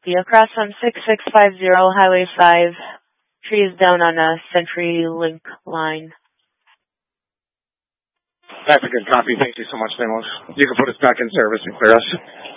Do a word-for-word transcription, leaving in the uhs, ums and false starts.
Be across from six six five zero Highway five. Trees down on a CenturyLink line. That's a good copy. Thank you so much, Demos. You can put us back in service and clear us.